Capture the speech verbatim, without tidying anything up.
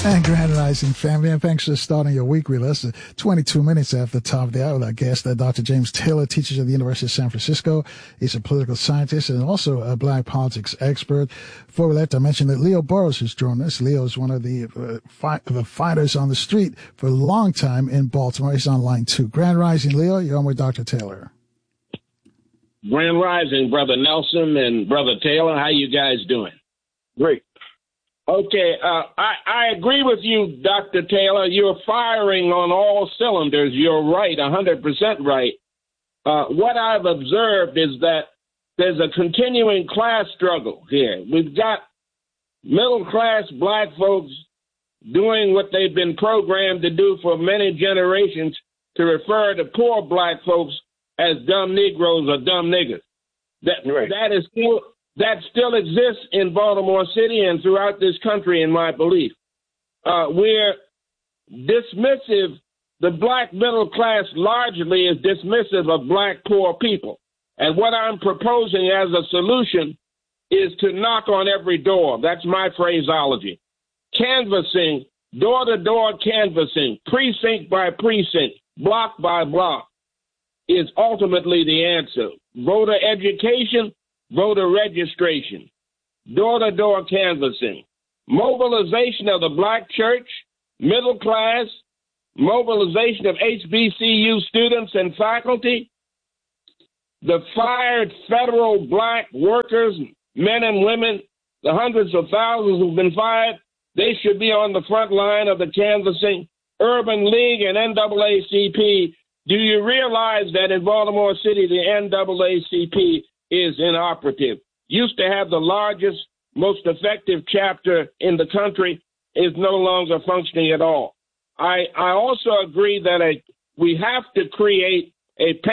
And Grand Rising family, and thanks for starting your week with us. twenty-two minutes after the top of the hour, our guest, uh, Doctor James Taylor, teaches at the University of San Francisco. He's a political scientist and also a black politics expert. Before we left, I mentioned that Leo Burrows has joined us. Leo is one of the, uh, fi- the fighters on the street for a long time in Baltimore. He's on line two. Grand Rising, Leo, you're on with Doctor Taylor. Grand Rising, Brother Nelson and Brother Taylor. How you guys doing? Great. Okay, uh, I, I agree with you, Doctor Taylor. You're firing on all cylinders. You're right, one hundred percent right. Uh, what I've observed is that there's a continuing class struggle here. We've got middle-class black folks doing what they've been programmed to do for many generations, to refer to poor black folks as dumb Negroes or dumb niggas. That, right. that is still... That still exists in Baltimore City and throughout this country, in my belief. Uh, we're dismissive. The black middle class largely is dismissive of black poor people. And what I'm proposing as a solution is to knock on every door. That's my phraseology. Canvassing, door-to-door canvassing, precinct by precinct, block by block, is ultimately the answer. Voter education, voter registration, door-to-door canvassing, mobilization of the black church, middle class, mobilization of H B C U students and faculty, the fired federal black workers, men and women, the hundreds of thousands who've been fired, they should be on the front line of the canvassing. Urban League and N double A C P, do you realize that in Baltimore City, the N double A C P is inoperative? Used to have the largest, most effective chapter in the country, is no longer functioning at all. I, I also agree that a, we have to create a